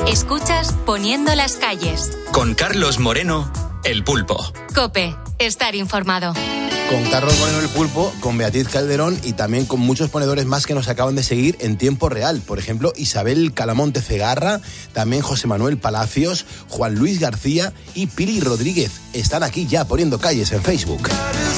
Escuchas Poniendo las calles. Con Carlos Moreno, El Pulpo. COPE, estar informado. Con Carlos Moreno, El Pulpo, con Beatriz Calderón y también con muchos ponedores más que nos acaban de seguir en tiempo real. Por ejemplo, Isabel Calamonte Cegarra, también José Manuel Palacios, Juan Luis García y Pili Rodríguez. Están aquí ya poniendo calles en Facebook.